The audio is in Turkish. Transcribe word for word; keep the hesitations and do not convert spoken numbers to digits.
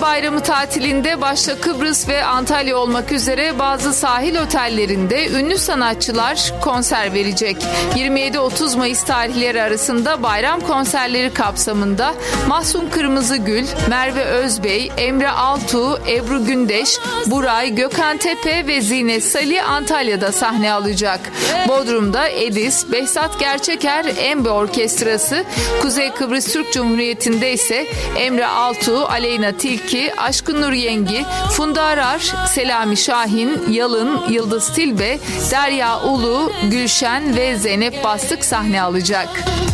Kurban Bayramı tatilinde başta Kıbrıs ve Antalya olmak üzere bazı sahil otellerinde ünlü sanatçılar konser verecek. yirmi yedi otuz Mayıs tarihleri arasında bayram konserleri kapsamında Mahsun Kırmızıgül, Merve Özbey, Emre Altuğ, Ebru Gündeş, Buray, Gökhan Tepe ve Zinet Salih Antalya'da sahne alacak. Bodrum'da Edis, Behzat Gerçeker, Embe Orkestrası, Kuzey Kıbrıs Türk Cumhuriyeti'nde ise Emre Altuğ, Aleyna Tilki, Aşkın Nur Yengi, Funda Arar, Selami Şahin, Yalın, Yıldız Tilbe, Derya Ulu, Gülşen ve Zeynep Bastık sahne alacak.